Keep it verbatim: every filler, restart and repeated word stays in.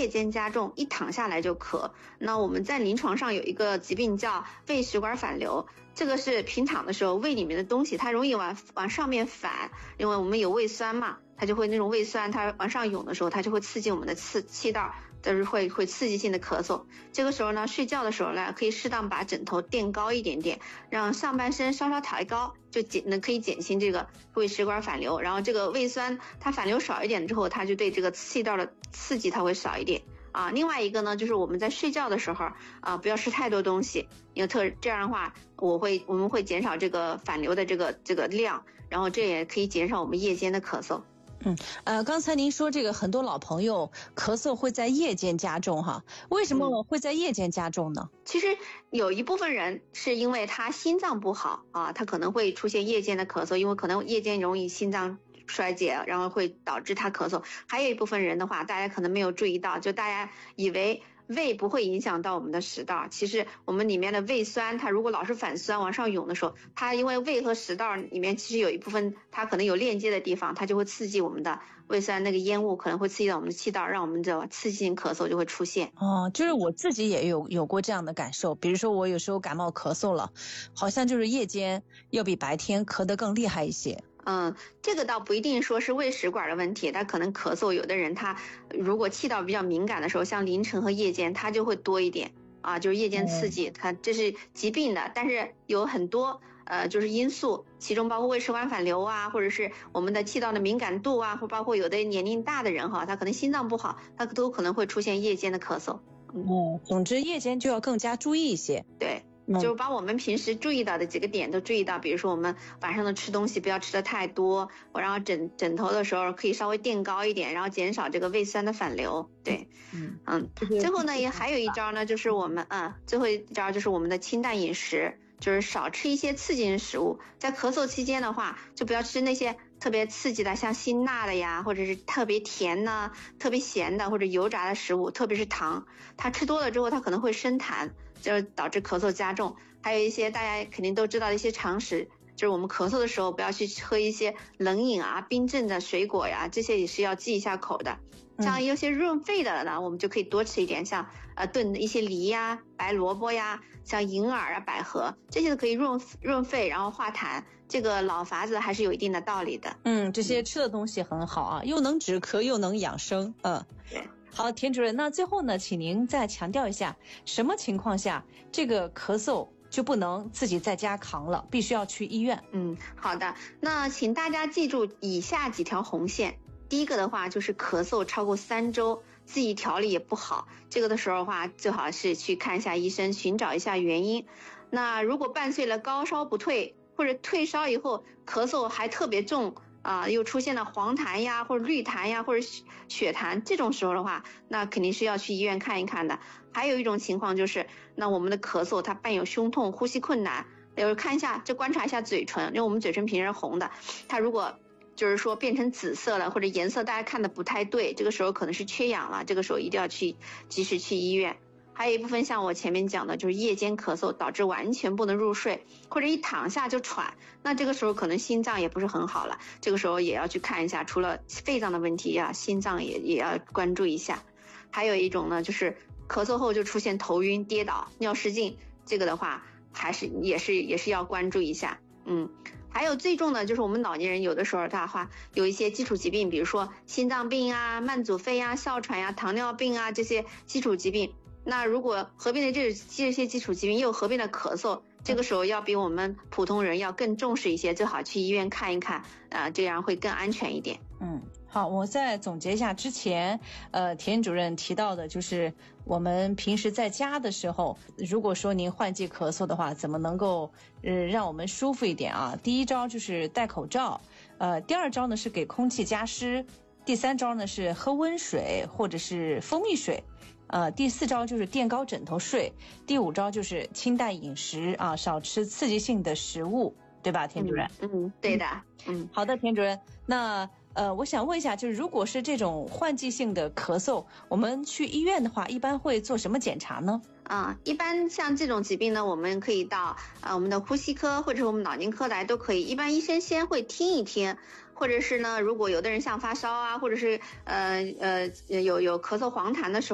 夜间加重，一躺下来就咳。那我们在临床上有一个疾病叫胃食管反流，这个是平躺的时候胃里面的东西它容易往往上面反，因为我们有胃酸嘛，它就会那种胃酸它往上涌的时候，它就会刺激我们的气气道，就是会会刺激性的咳嗽。这个时候呢，睡觉的时候呢，可以适当把枕头垫高一点点，让上半身稍稍抬高，就减能可以减轻这个胃食管反流。然后这个胃酸它反流少一点之后，它就对这个气道的刺激它会少一点啊。另外一个呢，就是我们在睡觉的时候啊，不要吃太多东西，因为特这样的话，我会我们会减少这个反流的这个这个量，然后这也可以减少我们夜间的咳嗽。 嗯，呃，刚才您说这个很多老朋友咳嗽会在夜间加重哈，为什么会在夜间加重呢？ 嗯、其实有一部分人是因为他心脏不好啊，他可能会出现夜间的咳嗽，因为可能夜间容易心脏衰竭，然后会导致他咳嗽。还有一部分人的话，大家可能没有注意到，就大家以为胃不会影响到我们的食道，其实我们里面的胃酸它如果老是反酸往上涌的时候，它因为胃和食道里面其实有一部分它可能有链接的地方，它就会刺激我们的胃酸那个烟雾可能会刺激到我们的气道，让我们的刺激性咳嗽就会出现。 哦，就是我自己也有有过这样的感受，比如说我有时候感冒咳嗽了，好像就是夜间要比白天咳得更厉害一些。 嗯，这个倒不一定说是胃食管的问题，他可能咳嗽，有的人他如果气道比较敏感的时候，像凌晨和夜间他就会多一点啊，就是夜间刺激，它这是疾病的，但是有很多呃就是因素，其中包括胃食管反流啊，或者是我们的气道的敏感度啊，或包括有的年龄大的人哈，他可能心脏不好，他都可能会出现夜间的咳嗽。 嗯，总之夜间就要更加注意一些。 对。就把我们平时注意到的几个点都注意到，比如说我们晚上的吃东西不要吃的太多，我然后枕枕头的时候可以稍微垫高一点，然后减少这个胃酸的反流。对，嗯嗯，最后呢也还有一招呢，就是我们嗯最后一招就是我们的清淡饮食，就是少吃一些刺激性食物。在咳嗽期间的话，就不要吃那些特别刺激的，像辛辣的呀，或者是特别甜的、特别咸的或者油炸的食物，特别是糖，它吃多了之后它可能会生痰，就导致咳嗽加重。还有一些大家肯定都知道的一些常识，就是我们咳嗽的时候不要去喝一些冷饮啊、冰镇的水果呀，这些也是要忌一下口的。像有些润肺的呢，我们就可以多吃一点，像呃炖的一些梨呀、白萝卜呀，像银耳啊、百合，这些都可以润润肺，然后化痰。这个老法子还是有一定的道理的。 嗯，这些吃的东西很好啊，又能止咳又能养生。嗯， 对。 好，田主任，那最后呢，请您再强调一下，什么情况下这个咳嗽就不能自己在家扛了，必须要去医院？ 嗯，好的，那请大家记住以下几条红线。第一个的话就是咳嗽超过三周，自己调理也不好，这个的时候的话最好是去看一下医生，寻找一下原因。那如果伴随了高烧不退，或者退烧以后咳嗽还特别重啊、呃，又出现了黄痰呀或者绿痰呀或者血痰，这种时候的话，那肯定是要去医院看一看的。还有一种情况就是，那我们的咳嗽它伴有胸痛、呼吸困难，有看一下就观察一下嘴唇，因为我们嘴唇平时是红的，它如果就是说变成紫色了，或者颜色大家看的不太对，这个时候可能是缺氧了，这个时候一定要去及时去医院。还有一部分像我前面讲的，就是夜间咳嗽导致完全不能入睡，或者一躺下就喘，那这个时候可能心脏也不是很好了，这个时候也要去看一下，除了肺脏的问题呀、啊，心脏也也要关注一下。还有一种呢，就是咳嗽后就出现头晕、跌倒、尿失禁，这个的话还是也是也是要关注一下。嗯，还有最重的就是我们老年人有的时候的话有一些基础疾病，比如说心脏病啊、慢阻肺啊、哮喘呀、糖尿病啊，这些基础疾病。那如果合并的这这些基础疾病又合并了咳嗽，这个时候要比我们普通人要更重视一些，最好去医院看一看，呃，这样会更安全一点。 嗯，好，我再总结一下之前呃田主任提到的，就是我们平时在家的时候，如果说您换季咳嗽的话，怎么能够呃让我们舒服一点啊？第一招就是戴口罩，呃，第二招呢是给空气加湿，第三招呢是喝温水或者是蜂蜜水。呃，第四招就是垫高枕头睡，第五招就是清淡饮食啊，少吃刺激性的食物，对吧，田主任？ 嗯，嗯对的。嗯， 好的，田主任。那呃，我想问一下，就是如果是这种换季性的咳嗽，我们去医院的话，一般会做什么检查呢？ 啊，一般像这种疾病呢，我们可以到啊我们的呼吸科或者是我们脑筋科来都可以。一般医生先会听一听，或者是呢，如果有的人像发烧啊，或者是呃呃有有咳嗽黄痰的时候。